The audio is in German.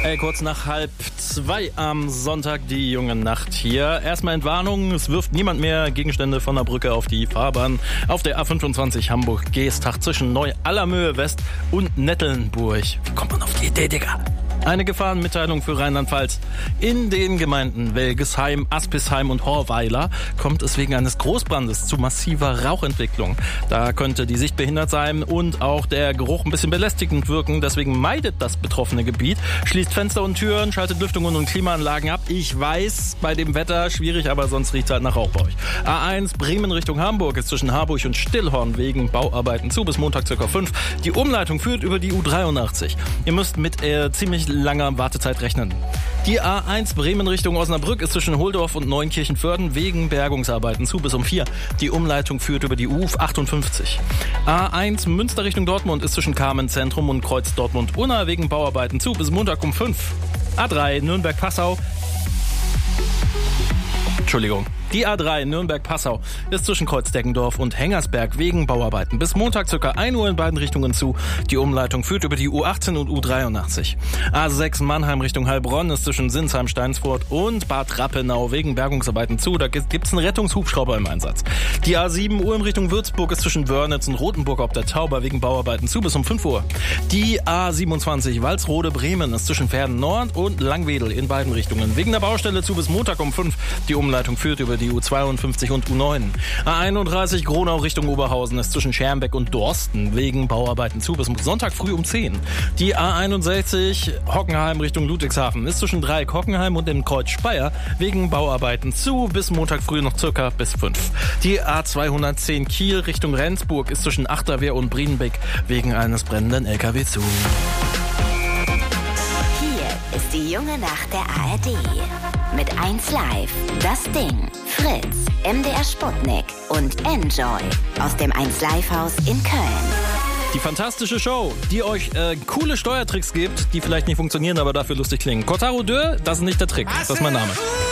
Kurz nach 1:30 am Sonntag die junge Nacht hier. Erstmal Entwarnung, es wirft niemand mehr Gegenstände von der Brücke auf die Fahrbahn. Auf der A25 Hamburg-Geestach zwischen Neu-Allermöhe West und Nettelnburg. Wie kommt man auf die Idee, Digga? Eine Gefahrenmitteilung für Rheinland-Pfalz. In den Gemeinden Welgesheim, Aspisheim und Horweiler kommt es wegen eines Großbrandes zu massiver Rauchentwicklung. Da könnte die Sicht behindert sein und auch der Geruch ein bisschen belästigend wirken. Deswegen meidet das betroffene Gebiet, schließt Fenster und Türen, schaltet Lüftungen und Klimaanlagen ab. Ich weiß, bei dem Wetter schwierig, aber sonst riecht es halt nach Rauch bei euch. A1 Bremen Richtung Hamburg ist zwischen Harburg und Stillhorn wegen Bauarbeiten zu bis Montag ca. 5. Die Umleitung führt über die U83. Ihr müsst mit ziemlich langer Wartezeit rechnen. Die A1 Bremen Richtung Osnabrück ist zwischen Holdorf und Neunkirchen-Vörden wegen Bergungsarbeiten zu bis um 4. Die Umleitung führt über die U58. A1 Münster Richtung Dortmund ist zwischen Carmen Zentrum und Kreuz Dortmund-Unna wegen Bauarbeiten zu bis Montag um 5. A3 Nürnberg-Passau. Die A3 Nürnberg-Passau ist zwischen Kreuzdeggendorf und Hengersberg wegen Bauarbeiten bis Montag ca. 1 Uhr in beiden Richtungen zu. Die Umleitung führt über die U18 und U83. A6 Mannheim Richtung Heilbronn ist zwischen Sinsheim, Steinsfurt und Bad Rappenau wegen Bergungsarbeiten zu. Da gibt's einen Rettungshubschrauber im Einsatz. Die A7 Ulm Richtung Würzburg ist zwischen Wörnitz und Rothenburg ob der Tauber wegen Bauarbeiten zu bis um 5 Uhr. Die A27 Walsrode Bremen ist zwischen Verden Nord und Langwedel in beiden Richtungen wegen der Baustelle zu bis Montag um 5. Die Umleitung führt über die U52 und U9. A31 Gronau Richtung Oberhausen ist zwischen Schermbeck und Dorsten wegen Bauarbeiten zu bis Sonntag früh um 10. Die A61 Hockenheim Richtung Ludwigshafen ist zwischen Dreieck Hockenheim und dem Kreuz Speyer wegen Bauarbeiten zu bis Montag früh noch circa bis 5. Die A210 Kiel Richtung Rendsburg ist zwischen Achterwehr und Brienbeck wegen eines brennenden LKW zu. Hier ist die junge Nacht der ARD. Mit 1Live, Das Ding, Fritz, MDR Sputnik und Enjoy aus dem 1Live-Haus in Köln. Die fantastische Show, die euch coole Steuertricks gibt, die vielleicht nicht funktionieren, aber dafür lustig klingen. Cotaro 2, das ist nicht der Trick, das ist mein Name.